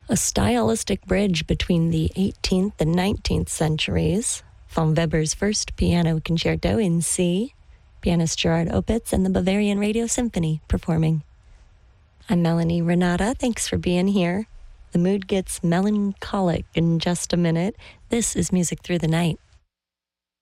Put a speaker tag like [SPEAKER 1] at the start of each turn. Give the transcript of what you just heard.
[SPEAKER 1] a stylistic bridge between the 18th and 19th centuries. Von Weber's first piano concerto in C, pianist Gerard Opitz and the Bavarian Radio Symphony performing. I'm Melanie Renata. Thanks for being here. The mood gets melancholic in just a minute. This is Music Through the Night.